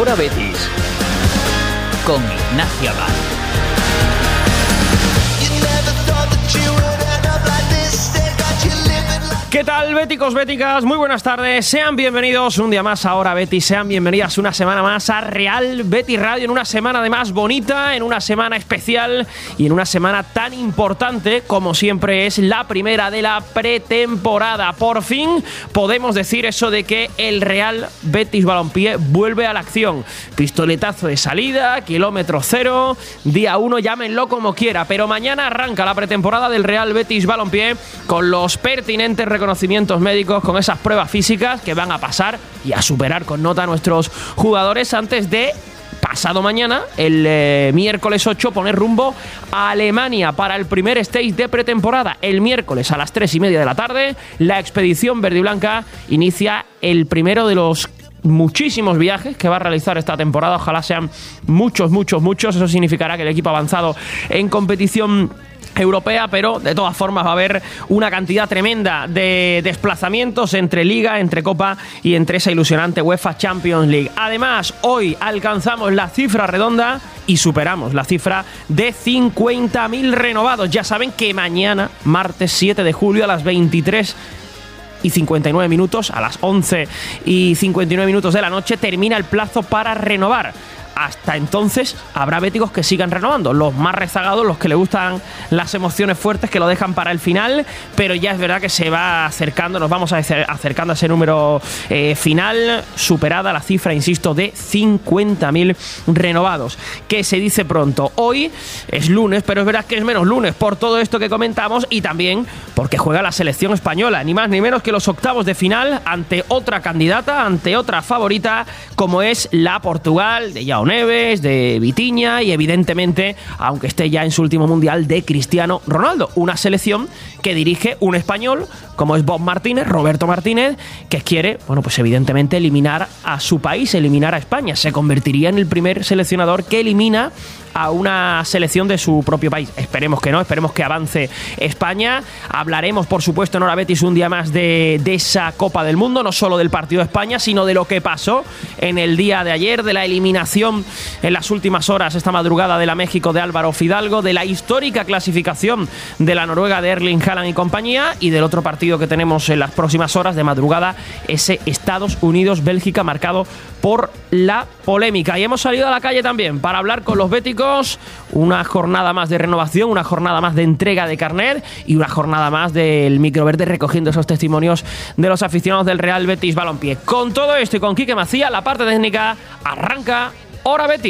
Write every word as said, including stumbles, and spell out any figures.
Ahora Betis, con Ignacio Abad. ¿Qué tal, béticos, béticas? Muy buenas tardes, sean bienvenidos un día más a Ahora Betis, sean bienvenidas una semana más a Real Betis Radio, en una semana además bonita, en una semana especial y en una semana tan importante como siempre es la primera de la pretemporada. Por fin podemos decir eso de que el Real Betis Balompié vuelve a la acción. Pistoletazo de salida, kilómetro cero, día uno, llámenlo como quiera, pero mañana arranca la pretemporada del Real Betis Balompié con los pertinentes reconocimientos médicos, con esas pruebas físicas que van a pasar y a superar con nota a nuestros jugadores antes de pasado mañana, el eh, miércoles ocho, poner rumbo a Alemania para el primer stage de pretemporada. El miércoles a las tres y media de la tarde, la expedición verde y blanca inicia el primero de los muchísimos viajes que va a realizar esta temporada. Ojalá sean muchos, muchos, muchos. Eso significará que el equipo ha avanzado en competición europea, pero de todas formas va a haber una cantidad tremenda de desplazamientos entre Liga, entre Copa y entre esa ilusionante UEFA Champions League. Además, hoy alcanzamos la cifra redonda y superamos la cifra de cincuenta mil renovados. Ya saben que mañana, martes siete de julio, a las veintitrés y cincuenta y nueve minutos, a las once y cincuenta y nueve minutos de la noche, termina el plazo para renovar. Hasta entonces habrá béticos que sigan renovando, los más rezagados, los que le gustan las emociones fuertes, que lo dejan para el final, pero ya es verdad que se va acercando, nos vamos acercando a ese número eh, final, superada la cifra, insisto, de cincuenta mil renovados, que se dice pronto. Hoy es lunes, pero es verdad que es menos lunes por todo esto que comentamos y también porque juega la selección española, ni más ni menos que los octavos de final ante otra candidata, ante otra favorita, como es la Portugal de João Neves, de Vitinha y evidentemente, aunque esté ya en su último mundial, de Cristiano Ronaldo. Una selección que dirige un español como es Bob Martínez, Roberto Martínez, que quiere, bueno, pues evidentemente eliminar a su país, eliminar a España. Se convertiría en el primer seleccionador que elimina a una selección de su propio país. Esperemos que no, esperemos que avance España. Hablaremos, por supuesto, en Hora Betis un día más de, de esa Copa del Mundo, no solo del partido de España, sino de lo que pasó en el día de ayer, de la eliminación en las últimas horas, esta madrugada, de la México de Álvaro Fidalgo, de la histórica clasificación de la Noruega de Erling Haaland y compañía, y del otro partido que tenemos en las próximas horas de madrugada, ese Estados Unidos-Bélgica, marcado por la polémica. Y hemos salido a la calle también para hablar con los béticos, una jornada más de renovación, una jornada más de entrega de carnet y una jornada más del microverde recogiendo esos testimonios de los aficionados del Real Betis Balompié. Con todo esto y con Quique Macía, la parte técnica, arranca Hora Betis.